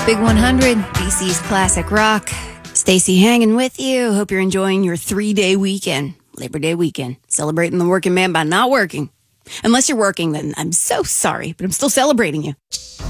Big 100, BC's classic rock. Stacey hanging with you. Hope you're enjoying your 3-day weekend, Labor Day weekend, celebrating the working man by not working. Unless you're working, then I'm so sorry, but I'm still celebrating you.